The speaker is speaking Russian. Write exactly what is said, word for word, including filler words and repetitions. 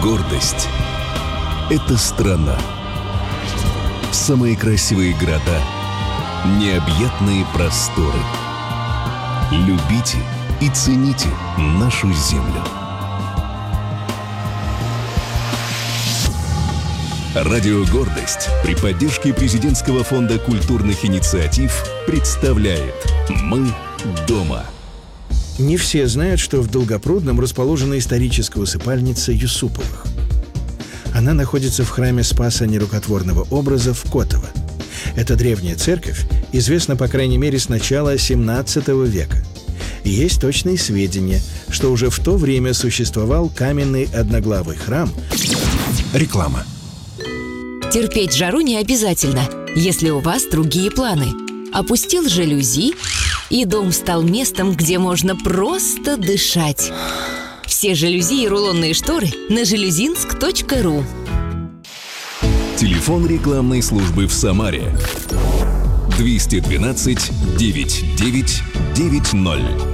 Гордость – это страна. Самые красивые города, необъятные просторы. Любите и цените нашу землю. Радио «Гордость» при поддержке Президентского фонда культурных инициатив представляет «Мы дома». Не все знают, что в Долгопрудном расположена историческая усыпальница Юсуповых. Она находится в храме Спаса Нерукотворного образа в Котово. Эта древняя церковь известна, по крайней мере, с начала семнадцатого века. И есть точные сведения, что уже в то время существовал каменный одноглавый храм. Реклама. Терпеть жару не обязательно, если у вас другие планы. Опустил жалюзи, и дом стал местом, где можно просто дышать. Все жалюзи и рулонные шторы на жалюзинск точка ру. Телефон рекламной службы в Самаре двести двенадцать девятьсот девять девять ноль.